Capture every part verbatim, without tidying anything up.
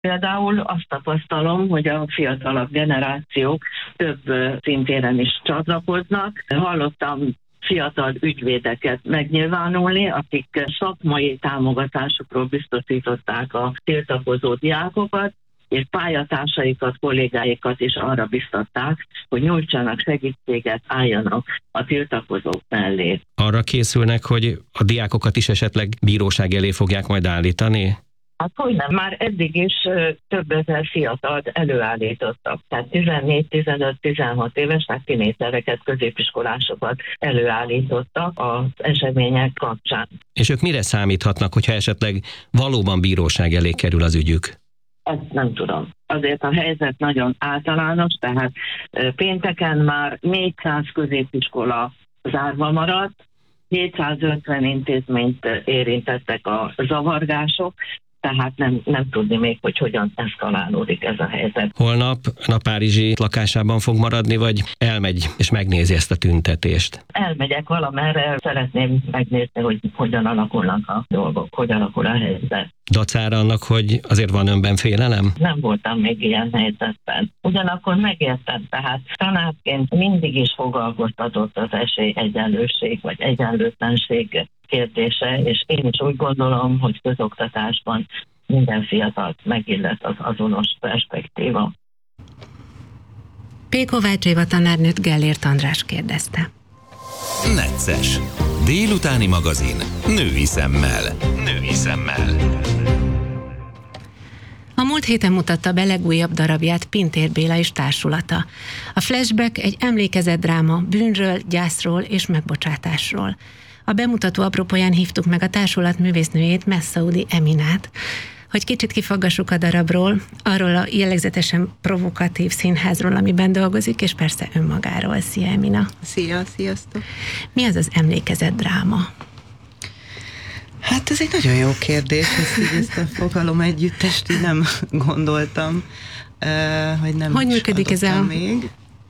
Például azt tapasztalom, hogy a fiatalabb generációk több szintéren is csatlakoznak. Hallottam fiatal ügyvédeket megnyilvánulni, akik szakmai támogatásukról biztosították a tiltakozó diákokat, és pályatársaikat, kollégáikat is arra biztatták, hogy nyújtsanak segítséget, álljanak a tiltakozók mellé. Arra készülnek, hogy a diákokat is esetleg bíróság elé fogják majd állítani? Hát hogy nem, már eddig is több ezer fiatalt előállítottak. Tehát tizennégy, tizenöt, tizenhat évesnek tinédzsereket, középiskolásokat előállítottak az események kapcsán. És ők mire számíthatnak, hogyha esetleg valóban bíróság elé kerül az ügyük? Ezt nem tudom. Azért a helyzet nagyon általános, tehát pénteken már négyszáz középiskola zárva maradt, hétszázötven intézményt érintettek a zavargások, tehát nem, nem tudni még, hogy hogyan eszkalálódik ez a helyzet. Holnap a párizsi lakásában fog maradni, vagy elmegy és megnézi ezt a tüntetést? Elmegyek valamerre, szeretném megnézni, hogy hogyan alakulnak a dolgok, hogyan alakul a helyzet. Dacára annak, hogy azért van önben félelem? Nem voltam még ilyen helyzetben. Ugyanakkor megértem, tehát tanárként mindig is foglalkoztatott az esélyegyenlőség vagy egyenlőtlenség kérdése, és én is úgy gondolom, hogy közoktatásban minden fiatalt megillet az azonos perspektíva. P. Kovács Éva tanárnőt Gellért András kérdezte. Necces. Délutáni magazin. Női szemmel. Női szemmel. A múlt héten mutatta be legújabb darabját Pintér Béla és társulata. A Flashback egy emlékezetdráma bűnről, gyászról és megbocsátásról. A bemutató apropóján hívtuk meg a társulat művésznőjét, Messaoudi Eminát, hogy kicsit kifaggassuk a darabról, arról a jellegzetesen provokatív színházról, amiben dolgozik, és persze önmagáról. Szia, Emina! Szia, sziasztok! Mi az az emlékezetdráma? Hát ez egy nagyon jó kérdés, ezt, így, ezt a fogalom együttest így nem gondoltam, hogy nem hogy működik ez a, még.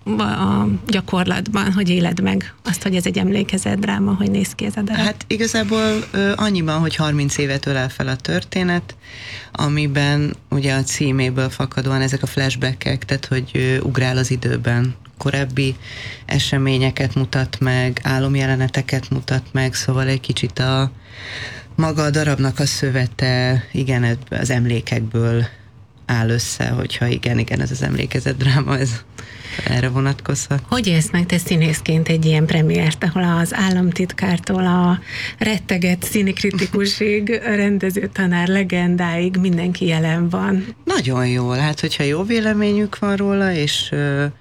a gyakorlatban, hogy éled meg azt, hogy ez egy emlékezetdráma, hogy néz ki ez a darab? Hát igazából annyiban, hogy harminc évet ölel fel a történet, amiben ugye a címéből fakadóan ezek a flashbackek, tehát hogy ugrál az időben, korábbi eseményeket mutat meg, álomjeleneteket mutat meg, szóval egy kicsit a maga a darabnak a szövete, igen, az emlékekből áll össze, hogyha igen, igen, ez az emlékezetdráma, ez erre vonatkozhat. Hogy élsz meg te színészként egy ilyen premiért, ahol az államtitkártól a retteget színikritikusig, a rendező tanár legendáig mindenki jelen van? Nagyon jól, hát hogyha jó véleményük van róla, és,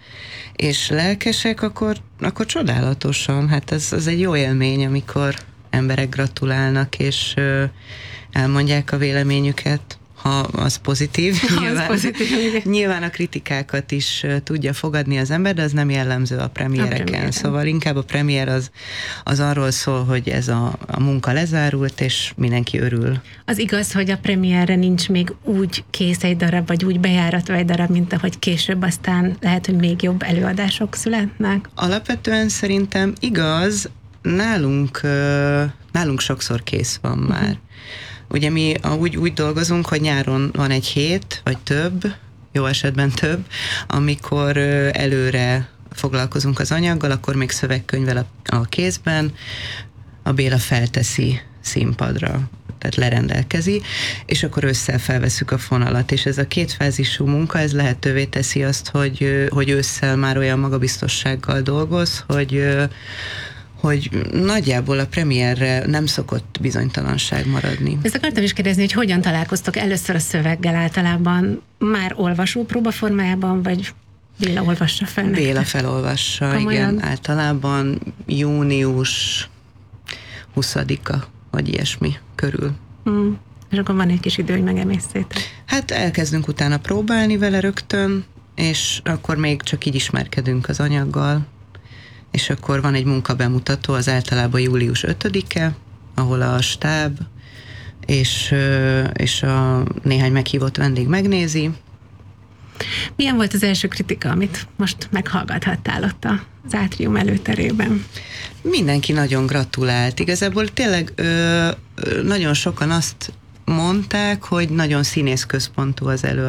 és lelkesek, akkor, akkor csodálatosan, hát ez, ez egy jó élmény, amikor emberek gratulálnak, és elmondják a véleményüket, ha az pozitív. Ha nyilván, az pozitív, nyilván a kritikákat is tudja fogadni az ember, de az nem jellemző a premiereken. A premiéren. Szóval inkább a premier az, az arról szól, hogy ez a, a munka lezárult, és mindenki örül. Az igaz, hogy a premierre nincs még úgy kész egy darab, vagy úgy bejáratva egy darab, mint ahogy később aztán lehet, hogy még jobb előadások születnek? Alapvetően szerintem igaz, nálunk, nálunk sokszor kész van már. Uh-huh. Ugye mi úgy, úgy dolgozunk, hogy nyáron van egy hét, vagy több, jó esetben több, amikor előre foglalkozunk az anyaggal, akkor még szövegkönyvvel a, a kézben, a Béla felteszi színpadra, tehát lerendelkezi, és akkor ősszel felveszük a fonalat, és ez a kétfázisú munka, ez lehetővé teszi azt, hogy, hogy ősszel már olyan magabiztossággal dolgoz, hogy hogy nagyjából a premierre nem szokott bizonytalanság maradni. Ezt akartam is kérdezni, hogy hogyan találkoztok először a szöveggel általában? Már olvasó próbaformájában, vagy Béla olvassa fel nektek? Béla felolvassa, Komolyan? Igen. Általában június huszadika, vagy ilyesmi körül. Hmm. És akkor van egy kis idő, hogy megemészszétek. Hát elkezdünk utána próbálni vele rögtön, és akkor még csak így ismerkedünk az anyaggal, és akkor van egy munkabemutató, az általában július ötödike, ahol a stáb és, és a néhány meghívott vendég megnézi. Milyen volt az első kritika, amit most meghallgathattál ott az átrium előterében? Mindenki nagyon gratulált. Igazából tényleg ö, nagyon sokan azt mondták, hogy nagyon színészközpontú az elő